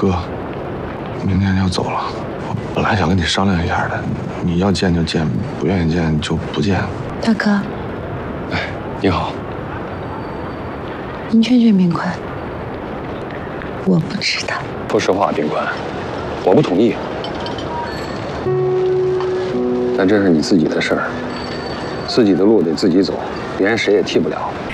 哥，明天要走了，我本来想跟你商量一下的，你要见就见，不愿意见就不见。 大哥， 哎，你好。 您劝劝宾宽，我不知道。 说实话，宾宽，我不同意。但这是你自己的事儿，自己的路得自己走，别人谁也替不了。